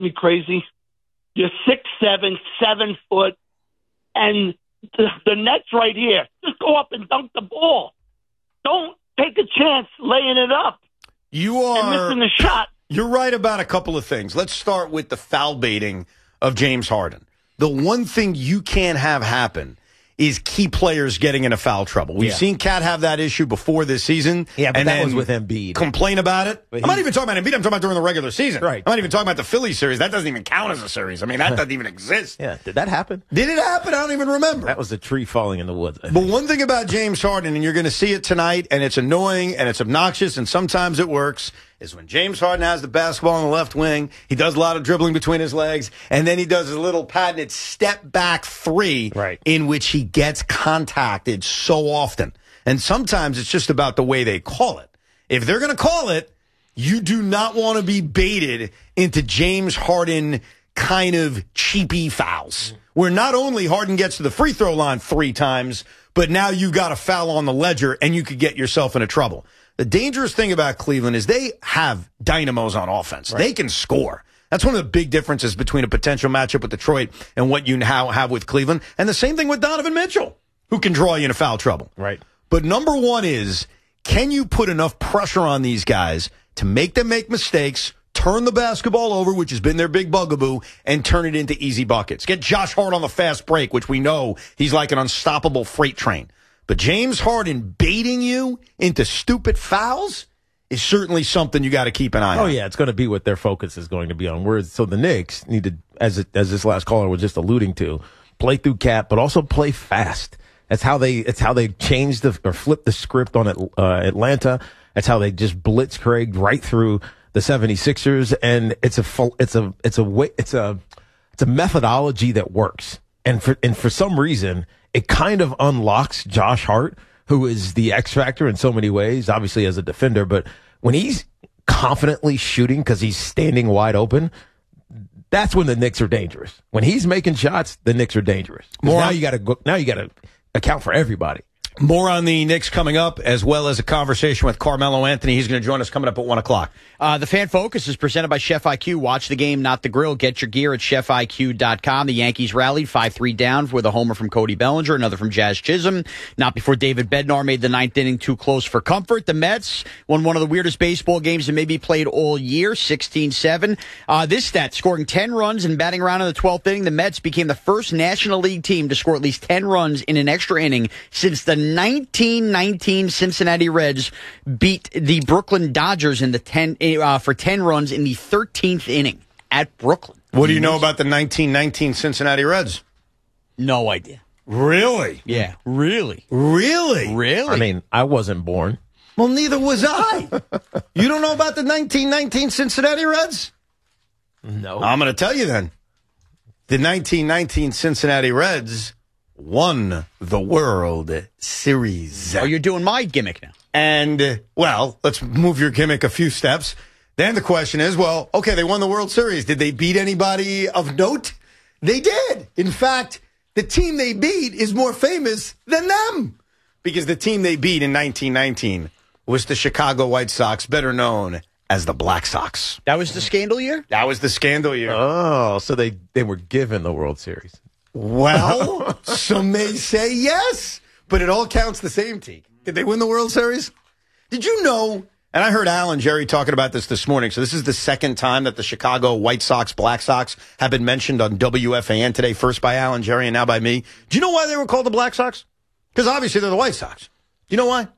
me crazy? You're 6'7", 7 foot, and the net's right here. Just go up and dunk the ball. Don't take a chance laying it up. You are and missing the shot. You're right about a couple of things. Let's start with the foul baiting of James Harden. The one thing you can't have happen is key players getting into foul trouble. We've seen Kat have that issue before this season. Yeah, but and that was with Embiid. Complain about it. I'm not even talking about Embiid. I'm talking about during the regular season. Right. I'm not even talking about the Philly series. That doesn't even count as a series. I mean, that doesn't even exist. Yeah, did that happen? Did it happen? I don't even remember. That was a tree falling in the woods. But one thing about James Harden, and you're going to see it tonight, and it's annoying, and it's obnoxious, and sometimes it works, is when James Harden has the basketball on the left wing, he does a lot of dribbling between his legs, and then he does his little patented step-back three in which he gets contacted so often. And sometimes it's just about the way they call it. If they're going to call it, you do not want to be baited into James Harden kind of cheapy fouls, where not only Harden gets to the free throw line 3 times, but now you've got a foul on the ledger, and you could get yourself into trouble. The dangerous thing about Cleveland is they have dynamos on offense. They can score. That's one of the big differences between a potential matchup with Detroit and what you now have with Cleveland. And the same thing with Donovan Mitchell, who can draw you into foul trouble. Right. But number one is, can you put enough pressure on these guys to make them make mistakes, turn the basketball over, which has been their big bugaboo, and turn it into easy buckets? Get Josh Hart on the fast break, which we know he's like an unstoppable freight train. But James Harden baiting you into stupid fouls is certainly something you got to keep an eye on. Oh, yeah, it's going to be what their focus is going to be on. So the Knicks need to, as this last caller was just alluding to, play through Cat, but also play fast. That's how they changed or flipped the script on Atlanta. That's how they just blitzkrieged right through the 76ers. And it's a methodology that works. And for some reason, it kind of unlocks Josh Hart, who is the X factor in so many ways, obviously as a defender. But when he's confidently shooting because he's standing wide open, that's when the Knicks are dangerous. When he's making shots, the Knicks are dangerous. Now you got to account for everybody. More on the Knicks coming up, as well as a conversation with Carmelo Anthony. He's going to join us coming up at 1 o'clock. The Fan Focus is presented by Chef IQ. Watch the game, not the grill. Get your gear at chefiq.com. The Yankees rallied 5-3 down with a homer from Cody Bellinger, another from Jazz Chisholm. Not before David Bednar made the 9th inning too close for comfort. The Mets won one of the weirdest baseball games that maybe played all year, 16-7. This stat, scoring 10 runs and batting around in the 12th inning, the Mets became the first National League team to score at least 10 runs in an extra inning since the 1919 Cincinnati Reds beat the Brooklyn Dodgers in the for 10 runs in the 13th inning at Brooklyn. What do you know about the 1919 Cincinnati Reds? No idea. Really? Yeah, really. Really? Really? I mean, I wasn't born. Well, neither was I. You don't know about the 1919 Cincinnati Reds? No. I'm going to tell you then. The 1919 Cincinnati Reds won the World Series. Oh, you're doing my gimmick now. And, well, let's move your gimmick a few steps. Then the question is, well, okay, they won the World Series. Did they beat anybody of note? They did. In fact, the team they beat is more famous than them, because the team they beat in 1919 was the Chicago White Sox, better known as the Black Sox. That was the scandal year? That was the scandal year. Oh, so they were given the World Series. Well, some may say yes, but it all counts the same, Teague. Did they win the World Series? Did you know, and I heard Al and Jerry talking about this morning, so this is the second time that the Chicago White Sox, Black Sox have been mentioned on WFAN today, first by Al and Jerry and now by me. Do you know why they were called the Black Sox? Because obviously they're the White Sox. Do you know why?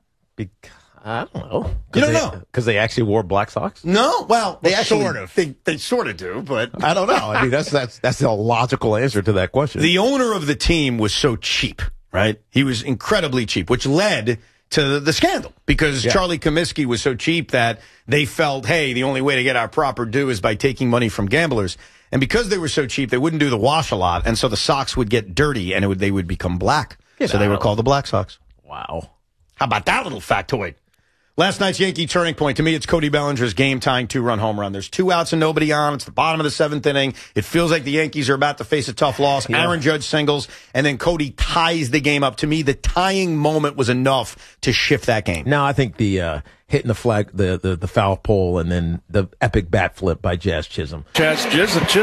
I don't know. You don't know? Because they actually wore black socks? No. Well, they actually sort of. They sort of do, but I don't know. I mean, that's the logical answer to that question. The owner of the team was so cheap, right? He was incredibly cheap, which led to the scandal, because Charlie Comiskey was so cheap that they felt, hey, the only way to get our proper due is by taking money from gamblers. And because they were so cheap, they wouldn't do the wash a lot, and so the socks would get dirty and they would become black. So they were called the Black Sox. Wow. How about that little factoid? Last night's Yankee turning point, to me, it's Cody Bellinger's game-tying 2-run home run. There's 2 outs and nobody on. It's the bottom of the 7th inning. It feels like the Yankees are about to face a tough loss. Yeah. Aaron Judge singles, and then Cody ties the game up. To me, the tying moment was enough to shift that game. No, I think the hitting the flag, the foul pole, and then the epic bat flip by Jazz Chisholm. Jazz Chisholm